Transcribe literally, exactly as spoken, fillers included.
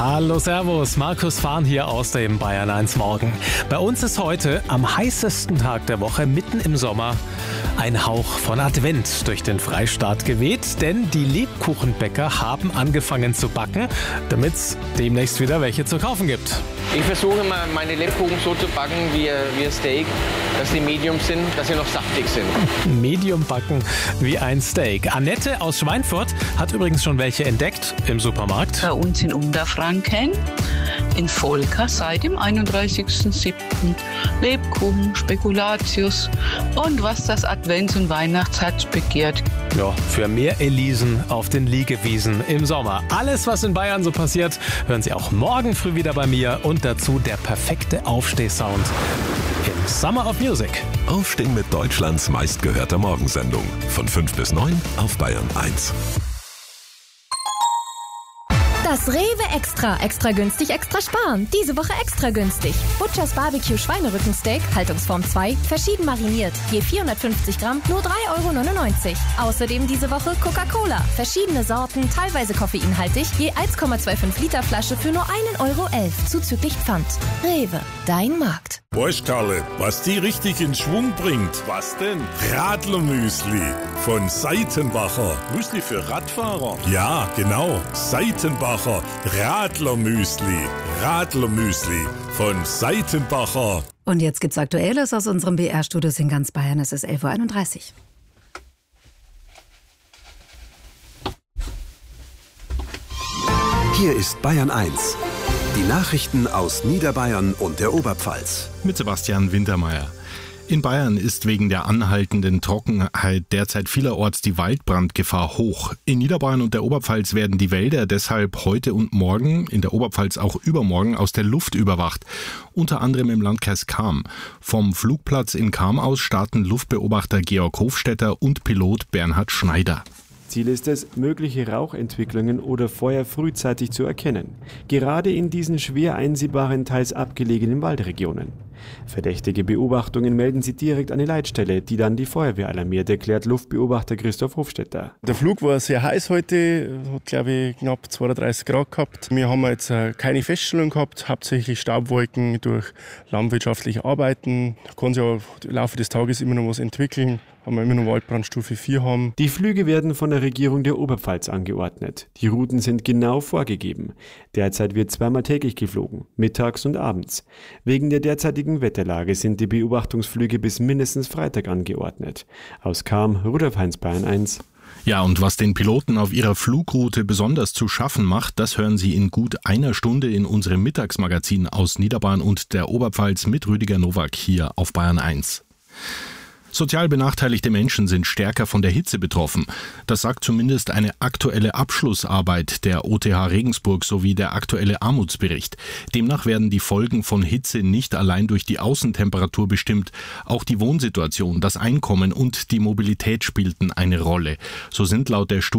Hallo, servus, Markus Fahn hier aus dem Bayern eins Morgen. Bei uns ist heute am heißesten Tag der Woche, mitten im Sommer, ein Hauch von Advent durch den Freistaat geweht, denn die Lebkuchenbäcker haben angefangen zu backen, damit es demnächst wieder welche zu kaufen gibt. Ich versuche immer, meine Lebkuchen so zu backen wie, wie ein Steak, dass die Medium sind, dass sie noch saftig sind. Medium backen wie ein Steak. Annette aus Schweinfurt hat übrigens schon welche entdeckt im Supermarkt. Bei uns in Unterfranken, in Volker, seit dem einunddreißigsten siebten Lebkuchen, Spekulatius und was das Advents- und Weihnachtsherz begehrt. Ja, für mehr Elisen auf den Liegewiesen im Sommer. Alles, was in Bayern so passiert, hören Sie auch morgen früh wieder bei mir und dazu der perfekte Aufstehsound im Summer of Music. Aufstehen mit Deutschlands meistgehörter Morgensendung. Von fünf bis neun auf Bayern eins. Das Rewe Extra. Extra günstig, extra sparen. Diese Woche extra günstig. Butchers Barbecue Schweinerückensteak, Haltungsform zwei, verschieden mariniert. Je vierhundertfünfzig Gramm, nur drei Euro neunundneunzig. Außerdem diese Woche Coca-Cola. Verschiedene Sorten, teilweise koffeinhaltig. Je eins Komma fünfundzwanzig Liter Flasche für nur ein Euro elf. Zuzüglich Pfand. Rewe, dein Markt. Weißt Karle, was die richtig in Schwung bringt? Was denn? Radlermüsli von Seitenbacher. Müsli für Radfahrer? Ja, genau. Seitenbacher Radlermüsli. Radlermüsli von Seitenbacher. Und jetzt gibt's Aktuelles aus unserem B R-Studios in ganz Bayern. Es ist elf Uhr einunddreißig. Hier ist Bayern eins. Die Nachrichten aus Niederbayern und der Oberpfalz. Mit Sebastian Wintermeyer. In Bayern ist wegen der anhaltenden Trockenheit derzeit vielerorts die Waldbrandgefahr hoch. In Niederbayern und der Oberpfalz werden die Wälder deshalb heute und morgen, in der Oberpfalz auch übermorgen, aus der Luft überwacht. Unter anderem im Landkreis Cham. Vom Flugplatz in Cham aus starten Luftbeobachter Georg Hofstetter und Pilot Bernhard Schneider. Ziel ist es, mögliche Rauchentwicklungen oder Feuer frühzeitig zu erkennen, gerade in diesen schwer einsehbaren, teils abgelegenen Waldregionen. Verdächtige Beobachtungen melden sie direkt an die Leitstelle, die dann die Feuerwehr alarmiert, erklärt Luftbeobachter Christoph Hofstetter. Der Flug war sehr heiß heute, hat glaube ich knapp zweiunddreißig Grad gehabt. Wir haben jetzt keine Feststellung gehabt, hauptsächlich Staubwolken durch landwirtschaftliche Arbeiten. Da kann sich ja im Laufe des Tages immer noch was entwickeln. Haben wir immer noch Waldbrandstufe vier haben. Die Flüge werden von der Regierung der Oberpfalz angeordnet. Die Routen sind genau vorgegeben. Derzeit wird zweimal täglich geflogen, mittags und abends. Wegen der derzeitigen Wetterlage sind die Beobachtungsflüge bis mindestens Freitag angeordnet. Aus Cham, Rudolf Heinz, Bayern eins. Ja, und was den Piloten auf ihrer Flugroute besonders zu schaffen macht, das hören Sie in gut einer Stunde in unserem Mittagsmagazin aus Niederbayern und der Oberpfalz mit Rüdiger Nowak hier auf Bayern eins. Sozial benachteiligte Menschen sind stärker von der Hitze betroffen. Das sagt zumindest eine aktuelle Abschlussarbeit der O T H Regensburg sowie der aktuelle Armutsbericht. Demnach werden die Folgen von Hitze nicht allein durch die Außentemperatur bestimmt. Auch die Wohnsituation, das Einkommen und die Mobilität spielten eine Rolle. So sind laut der Studie